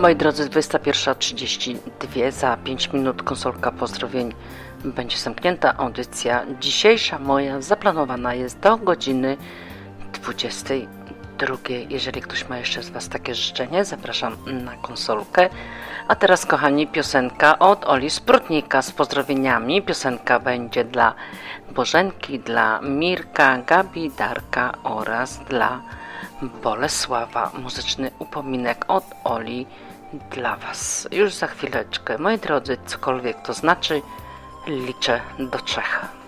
Moi drodzy, 21:32, za 5 minut konsolka pozdrowień będzie zamknięta. Audycja dzisiejsza moja zaplanowana jest do godziny 22. Jeżeli ktoś ma jeszcze z Was takie życzenie, zapraszam na konsolkę. A teraz, kochani, piosenka od Oli Sprutnika z pozdrowieniami. Piosenka będzie dla Bożenki, dla Mirka, Gabi, Darka oraz dla Bolesława. Muzyczny upominek od Oli dla Was. Już za chwileczkę, moi drodzy, cokolwiek to znaczy, liczę do 3.